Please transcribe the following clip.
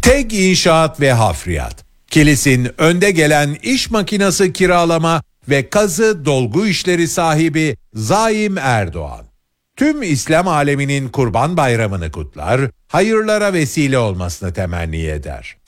TEG İnşaat ve Hafriyat, Kilis'in önde gelen iş makinası kiralama ve kazı dolgu işleri sahibi Zaim Erdoğan. Tüm İslam aleminin Kurban Bayramı'nı kutlar, hayırlara vesile olmasını temenni eder.